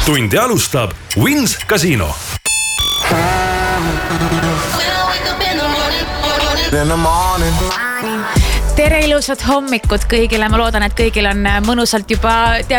Tundi alustab Wins Casino. Tere ilusat hommikut kõigile. Ma loodan, et kõigil on mõnusalt juba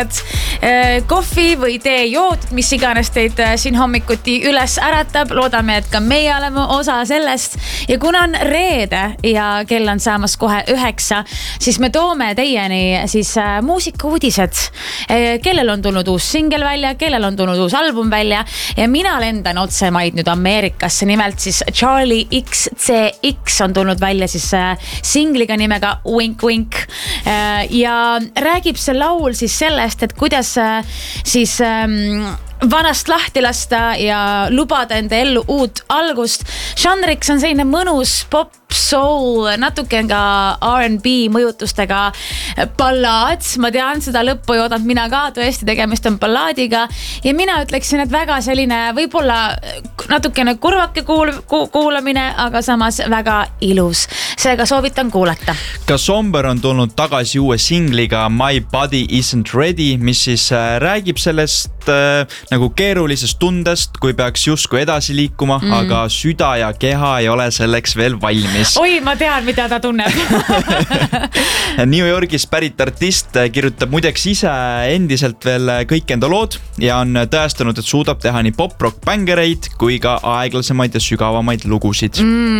kohvi või tee joodud, mis iganes teid siin hommikuti üles äratab. Loodame, et ka meie oleme osa sellest. Ja kuna on reede ja kell on saamas kohe 9, siis me toome teieni siis muusikauudised. Kellel on tulnud uus singel välja, kellel on tulnud uus album välja. Ja mina lendan otsemaid nüüd Ameerikasse. Nimelt siis Charlie XCX on tulnud välja siis singliga nimega Wink Wink ja räägib see laul siis sellest, et kuidas siis vanast lahti lasta ja lubada enda ellu uut algust. Žanriks on selline mõnus pop, soul, natuke ka R&B mõjutustega ballaad. Ma tean, seda lõppu ei oodanud mina ka, tõesti tegemist on ballaadiga ja mina ütleksin, et väga selline võib-olla natukene kurvake kuulamine, aga samas väga ilus. Seega soovitan kuulata. Ka Somber on tulnud tagasi uue singliga My Body Isn't Ready, mis siis räägib sellest nagu keerulisest tundest, kui peaks justkui edasi liikuma, aga süda ja keha ei ole selleks veel valmis. Oi, ma tean, mida ta tunneb. New Yorgis pärit artist kirjutab muideks ise endiselt veel kõik enda lood ja on tõestanud, et suudab teha nii pop-rock bängereid kui ka aeglasemaid ja sügavamaid lugusid.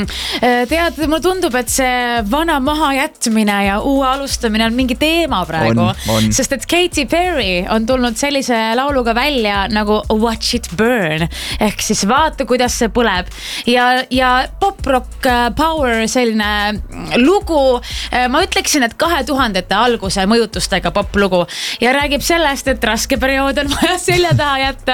Tead, mulle tundub, et see vana maha jätmine ja uue alustamine on mingi teema praegu. On. Sest et Katy Perry on tulnud sellise lauluga välja nagu Watch It Burn. Ehk siis vaata, kuidas see põleb. Ja pop-rock power selline lugu, ma ütleksin, et 2000-te alguse mõjutustega pop-lugu. Ja räägib sellest, et raske periood on vaja selja taha jätta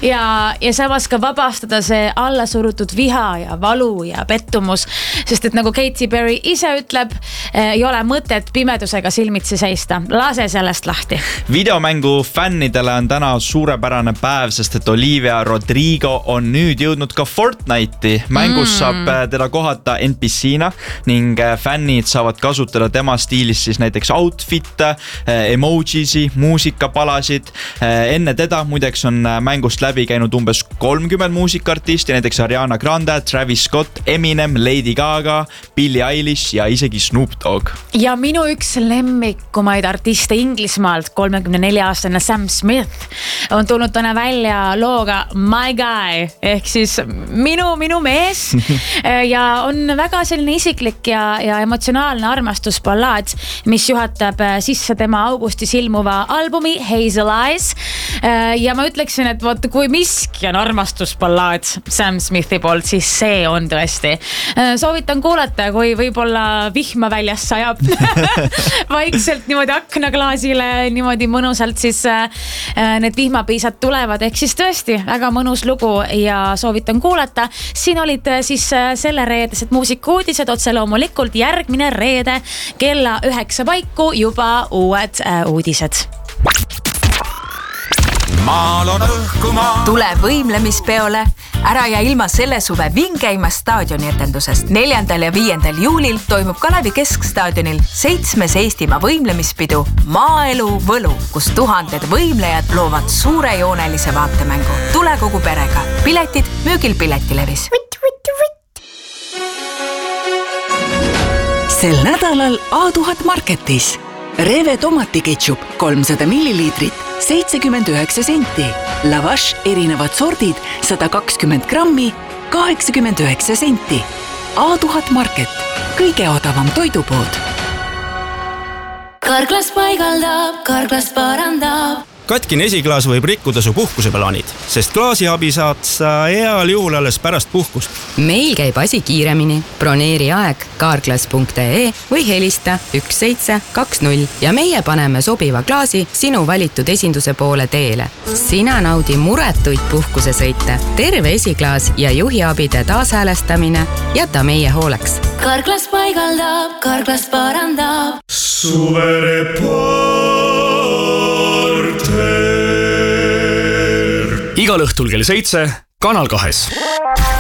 ja samas ka vabastada see allasurutud viha ja valu ja pettumus. Sest et nagu Katy Perry ise ütleb, ei ole mõtet pimedusega silmitsi seista. Lase sellest lahti. Videomängu fännidele on täna suurepärane päev, sest et Olivia Rodrigo on nüüd jõudnud ka Fortnite'i. Mängus saab teda kohata NPC-na ning fännid saavad kasutada tema stiilis siis näiteks outfit'e, emojisi, muusikapalasid. Enne teda muideks on mängust läbi käinud umbes 30 muusikaartisti, näiteks Ariana Grande, Travis Scott, Eminem, Lady Gaga, Billie Eilish ja isegi Snoop Dogg. Ja minu üks lemmikumaid artiste Inglismaalt, 34-aastane Sam Smith, on tulnud täna välja looga My Guy, ehk siis minu mees ja on väga selline isiklik ja emotsionaalne armastusballaad, mis juhatab sisse tema augustis ilmuva albumi Hazel Eyes ja ma ütleksin, et vaata, kui miski on armastusballaad Sam Smithi poolt, siis see on tõesti. Soovitan kuulata, kui võib-olla vihma väljas sajab vaikselt niimoodi aknaklaasile niimoodi mõnusalt siis need vihmapiisad tulevad, ehk siis tõesti väga mõnus lugu ja soovitan kuulata. Siin olid siis selle reedesed muusikuudised, otse loomulikult järgmine reede kella 9 paiku juba uued uudised. Tule võimlemispeole, ära ja ilma selle suve vingeima staadioni etendusest. 4. ja 5. juulil toimub Kalevi Keskstaadionil 7. Eestimaa võimlemispidu Maaelu Võlu, kus tuhanded võimlejad loovad suurejoonelise vaatemängu. Tule kogu perega. Piletid müügil Piletilevis. Sel nädalal A1000 Marketis. Reve tomatiketšup 300 milliliitrit, 79 senti. Lavash erinevad sordid 120 grammi, 89 senti. A1000 Market, kõige odavam toidupood. Karklas paigaldab, Karklas parandab. Katkine esiklaas võib rikkuda su puhkuseplaanid, sest klaasiabi saad sa heal juhul alles pärast puhkust. Meil käib asi kiiremini. Broneeri aeg karklas.ee või helista 1720 ja meie paneme sobiva klaasi sinu valitud esinduse poole teele. Sina naudi muretuid puhkusesõite, terve esiklaas ja juhiabide taashäälestamine jäta meie hooleks. Karklas paigaldab, Karklas parandab. Igal õhtul kell 7 Kanal 2.